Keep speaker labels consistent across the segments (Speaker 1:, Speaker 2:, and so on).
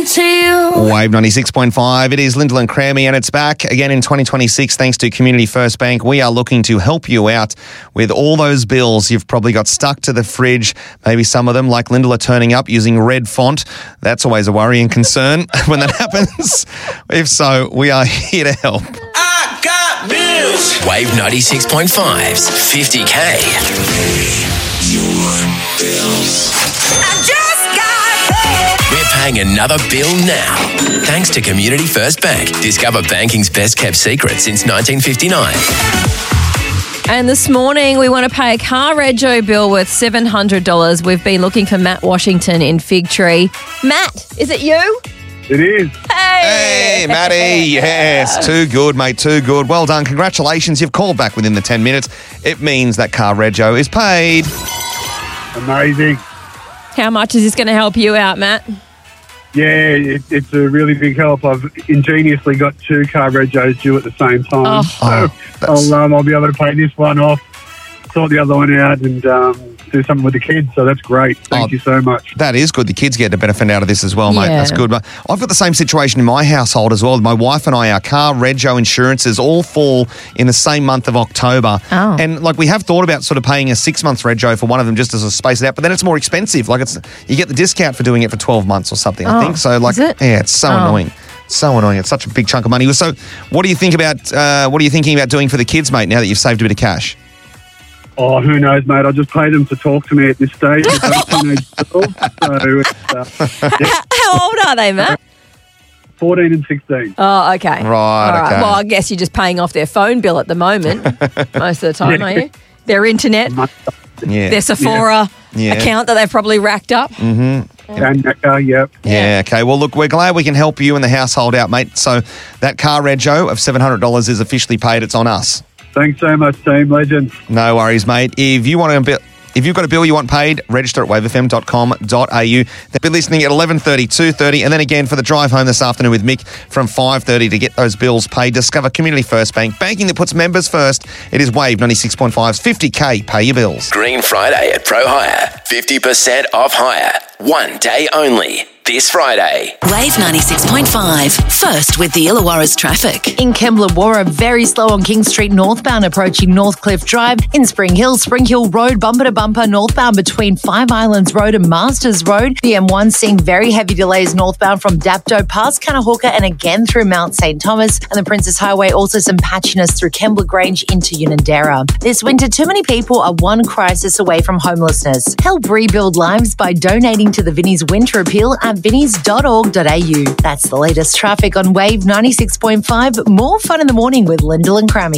Speaker 1: until...
Speaker 2: Wave 96.5. It is Lyndall and Crammy, and it's back again in 2026 thanks to Community First Bank. We are looking to help you out with all those bills you've probably got stuck to the fridge. Maybe some of them, like Lyndall, are turning up using red font. That's always a worry and concern when that happens. If so, we are here to help.
Speaker 3: I got bills.
Speaker 4: Wave 96.5's 50K.
Speaker 3: I just got bills.
Speaker 4: We're paying another bill now. Thanks to Community First Bank. Discover banking's best kept secret since 1959.
Speaker 1: And this morning, we want to pay a car rego bill worth $700. We've been looking for Matt Washington in Fig Tree. Matt, is it you?
Speaker 5: It is.
Speaker 2: Hey, Matty. Yes, too good, mate, too good. Well done. Congratulations. You've called back within the 10 minutes. It means that car rego is paid.
Speaker 5: Amazing.
Speaker 1: How much is this going to help you out, Matt?
Speaker 5: Yeah, it's a really big help. I've ingeniously got 2 car regos due at the same time. So I'll be able to pay this one off, sort the other one out, and do something with the kids. So that's great. Thank you so much.
Speaker 2: That is good. The kids get a benefit out of this as well, mate.
Speaker 1: Yeah.
Speaker 2: That's good. But I've got the same situation in my household as well. My wife and I, our car rego insurances all fall in the same month of October.
Speaker 1: Oh.
Speaker 2: And like we have thought about sort of paying a 6-month rego for one of them just as a space it out, but then it's more expensive. Like you get the discount for doing it for 12 months or something, I think. So like,
Speaker 1: is it?
Speaker 2: yeah, it's so annoying. So annoying. It's such a big chunk of money. So what are you thinking about doing for the kids, mate, now that you've saved a bit of cash?
Speaker 5: Oh, who knows, mate? I'll just pay them to talk to me at this stage.
Speaker 1: How old are they, Matt?
Speaker 5: 14 and 16.
Speaker 1: Oh, okay.
Speaker 2: Right,
Speaker 1: All right.
Speaker 2: okay.
Speaker 1: Well, I guess you're just paying off their phone bill at the moment, most of the time, are you? Their internet,
Speaker 2: Yeah.
Speaker 1: their Sephora
Speaker 2: Yeah.
Speaker 1: account that they've probably racked up.
Speaker 5: And yep.
Speaker 2: Yeah, okay. Well, look, we're glad we can help you and the household out, mate. So that car rego of $700 is officially paid. It's on us.
Speaker 5: Thanks so much, team. Legends.
Speaker 2: No worries, mate. If you've got a bill you want paid, register at wavefm.com.au. They'll be listening at 11:30, 2:30, and then again for the drive home this afternoon with Mick from 5:30 to get those bills paid. Discover Community First Bank, banking that puts members first. It is Wave 96.5's 50K. Pay your bills.
Speaker 4: Green Friday at Pro Hire. 50% off hire. One day only. This Friday.
Speaker 6: Wave 96.5. First with the Illawarra's traffic.
Speaker 7: In Kembla, very slow on King Street northbound approaching Northcliffe Drive. In Spring Hill Road, bumper to bumper northbound between Five Islands Road and Masters Road. The M1 seeing very heavy delays northbound from Dapto past Kanahooka and again through Mount St. Thomas. And the Princess Highway, also some patchiness through Kembla Grange into Unanderra. This winter, too many people are one crisis away from homelessness. Help rebuild lives by donating to the Vinnie's Winter Appeal at vinnies.org.au. That's the latest traffic on Wave 96.5. More fun in the morning with Lyndall and Crammy.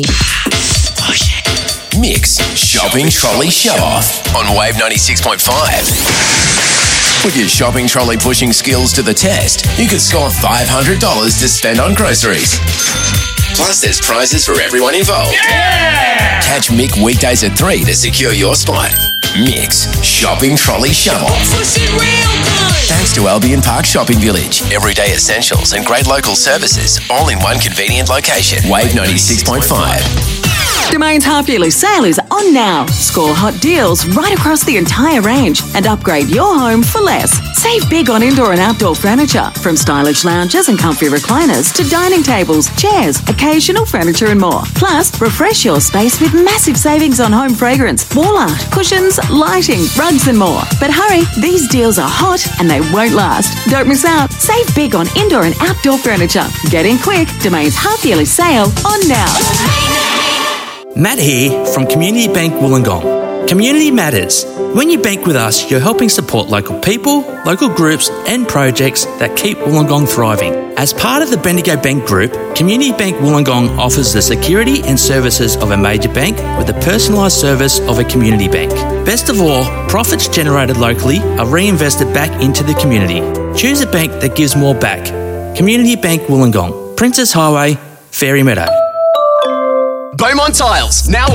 Speaker 4: Mix Shopping Trolley Show Off on Wave 96.5. With your shopping trolley pushing skills to the test, you could score $500 to spend on groceries. Plus, there's prizes for everyone involved. Yeah! Catch Mick weekdays at 3 to secure your spot. Mix Shopping Trolley Show Off. Thanks to Albion Park Shopping Village. Everyday essentials and great local services, all in one convenient location. Wave 96.5.
Speaker 8: Domain's half-yearly sale is on now. Score hot deals right across the entire range and upgrade your home for less. Save big on indoor and outdoor furniture, from stylish lounges and comfy recliners to dining tables, chairs, occasional furniture and more. Plus, refresh your space with massive savings on home fragrance, wall art, cushions, lighting, rugs and more. But hurry, these deals are hot and they won't last. Don't miss out. Save big on indoor and outdoor furniture. Get in quick. Domain's half-yearly sale on now.
Speaker 9: Matt here from Community Bank Wollongong. Community matters. When you bank with us, you're helping support local people, local groups and projects that keep Wollongong thriving. As part of the Bendigo Bank Group, Community Bank Wollongong offers the security and services of a major bank with the personalised service of a community bank. Best of all, profits generated locally are reinvested back into the community. Choose a bank that gives more back. Community Bank Wollongong, Princess Highway, Fairy Meadow.
Speaker 10: Beaumont Tiles, now